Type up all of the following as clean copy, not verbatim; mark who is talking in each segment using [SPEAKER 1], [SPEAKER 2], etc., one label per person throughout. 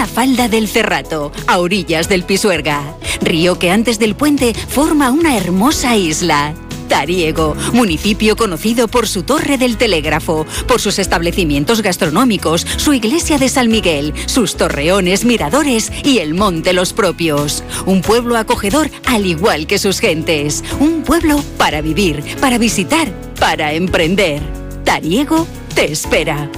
[SPEAKER 1] la falda del Cerrato, a orillas del Pisuerga. Río que antes del puente forma una hermosa isla. Tariego, municipio conocido por su Torre del Telégrafo, por sus establecimientos gastronómicos, su iglesia de San Miguel, sus torreones, miradores y el Monte Los Propios. Un pueblo acogedor al igual que sus gentes. Un pueblo para vivir, para visitar, para emprender. Tariego te espera.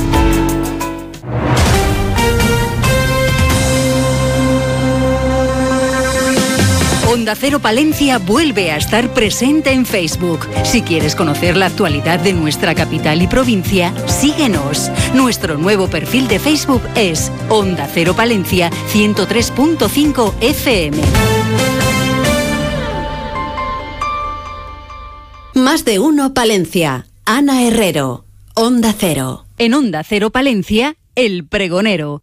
[SPEAKER 1] Onda Cero Palencia vuelve a estar presente en Facebook. Si quieres conocer la actualidad de nuestra capital y provincia, síguenos. Nuestro nuevo perfil de Facebook es Onda Cero Palencia 103.5 FM.
[SPEAKER 2] Más de uno Palencia. Ana Herrero, Onda Cero.
[SPEAKER 1] En Onda Cero Palencia, El Pregonero.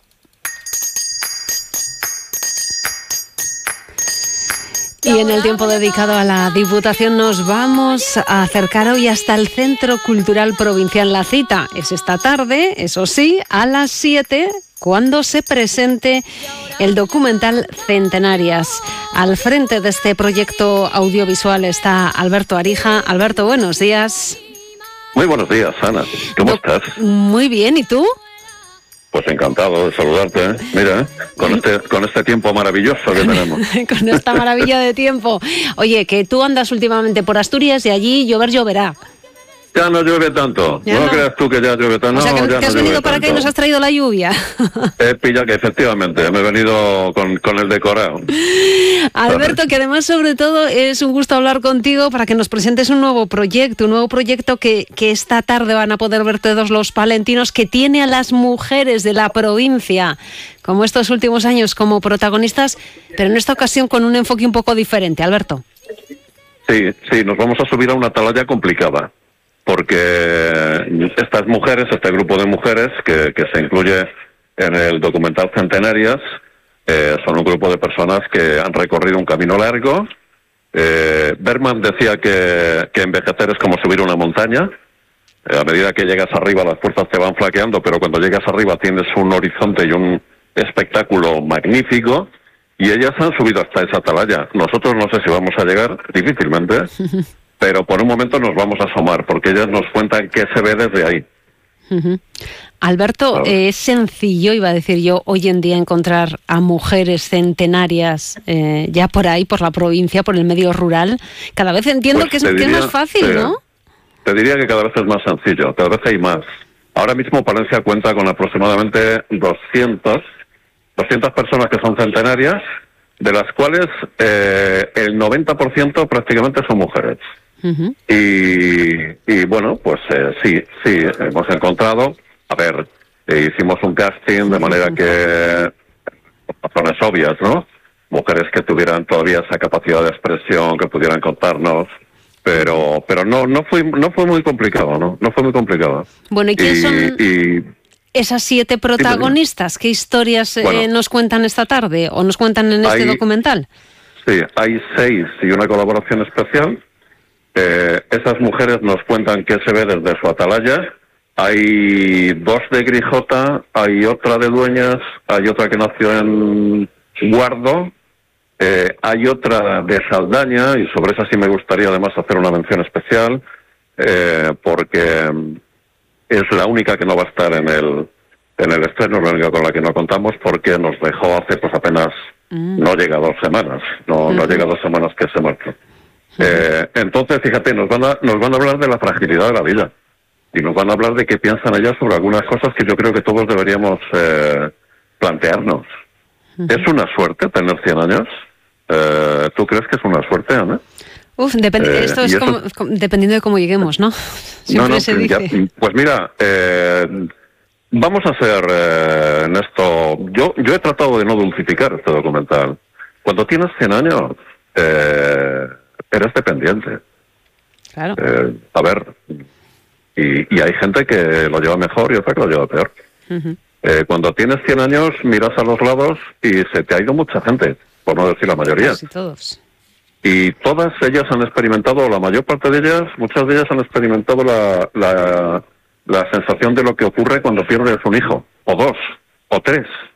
[SPEAKER 3] Y en el tiempo dedicado a la Diputación nos vamos a acercar hoy hasta el Centro Cultural Provincial. La cita es esta tarde, eso sí, a las 7, cuando se presente el documental Centenarias. Al frente de este proyecto audiovisual está Alberto Arija. Alberto, buenos días.
[SPEAKER 4] Muy buenos días, Ana. ¿Cómo estás?
[SPEAKER 3] Muy bien, ¿y tú?
[SPEAKER 4] Pues encantado de saludarte. Mira, con este tiempo maravilloso que tenemos.
[SPEAKER 3] Con esta maravilla de tiempo. Oye, que tú andas últimamente por Asturias y allí lloverá.
[SPEAKER 4] Ya no llueve tanto.
[SPEAKER 3] Ya
[SPEAKER 4] no
[SPEAKER 3] no
[SPEAKER 4] creas tú que ya llueve tanto.
[SPEAKER 3] O sea,
[SPEAKER 4] no,
[SPEAKER 3] que
[SPEAKER 4] ya
[SPEAKER 3] te has
[SPEAKER 4] no
[SPEAKER 3] venido
[SPEAKER 4] llueve
[SPEAKER 3] para acá y
[SPEAKER 4] tanto.
[SPEAKER 3] nos has traído la lluvia.
[SPEAKER 4] Pilla que efectivamente me he venido con el decorado.
[SPEAKER 3] Alberto, que además sobre todo es un gusto hablar contigo para que nos presentes un nuevo proyecto que esta tarde van a poder ver todos los palentinos, que tiene a las mujeres de la provincia, como estos últimos años, como protagonistas, pero en esta ocasión con un enfoque un poco diferente. Alberto.
[SPEAKER 4] Sí, nos vamos a subir a una atalaya complicada, porque estas mujeres, este grupo de mujeres que se incluye en el documental Centenarias, son un grupo de personas que han recorrido un camino largo. Bergman decía que envejecer es como subir una montaña. A medida que llegas arriba las fuerzas te van flaqueando, pero cuando llegas arriba tienes un horizonte y un espectáculo magnífico, y ellas han subido hasta esa atalaya. Nosotros no sé si vamos a llegar, difícilmente, pero por un momento nos vamos a asomar, porque ellas nos cuentan qué se ve desde ahí.
[SPEAKER 3] Alberto, es sencillo, iba a decir yo, hoy en día encontrar a mujeres centenarias ya por ahí, por la provincia, por el medio rural. Cada vez entiendo
[SPEAKER 4] Pues
[SPEAKER 3] que es más fácil, ¿no?
[SPEAKER 4] Te diría que cada vez es más sencillo, cada vez hay más. Ahora mismo Palencia cuenta con aproximadamente 200 personas que son centenarias, de las cuales el 90% prácticamente son mujeres. Y bueno, pues sí, hemos encontrado, a ver, hicimos un casting de manera que, por razones obvias, ¿no? Mujeres que tuvieran todavía esa capacidad de expresión, que pudieran contarnos, pero no fue muy complicado, ¿no? No fue muy complicado.
[SPEAKER 3] Bueno, ¿y quiénes son esas 7 protagonistas? ¿Qué historias nos cuentan esta tarde o nos cuentan en este documental?
[SPEAKER 4] Sí, hay 6 y una colaboración especial. Esas mujeres nos cuentan qué se ve desde su atalaya. Hay 2 de Grijota, hay otra de Dueñas, hay otra que nació en Guardo, hay otra de Saldaña, y sobre esa sí me gustaría además hacer una mención especial, porque es la única que no va a estar en el estreno, la única con la que no contamos, porque nos dejó hace pues apenas, no llega a 2 semanas, no llega a 2 semanas que se marchó. Entonces, fíjate, nos van a hablar de la fragilidad de la vida, y nos van a hablar de qué piensan ellas sobre algunas cosas que yo creo que todos deberíamos plantearnos. ¿Es una suerte tener 100 años? ¿Tú crees que es una suerte, Ana?
[SPEAKER 3] Esto es dependiendo de cómo lleguemos, ¿no? Siempre se dice.
[SPEAKER 4] Pues mira, vamos a hacer en esto... Yo he tratado de no dulcificar este documental. Cuando tienes 100 años, eres dependiente.
[SPEAKER 3] Claro.
[SPEAKER 4] A ver, y hay gente que lo lleva mejor y otra que lo lleva peor. Cuando tienes 100 años, miras a los lados y se te ha ido mucha gente, por no decir la mayoría.
[SPEAKER 3] Casi todos.
[SPEAKER 4] Y todas ellas han experimentado, la mayor parte de ellas, muchas de ellas han experimentado la sensación de lo que ocurre cuando pierdes un hijo, o 2, o 3.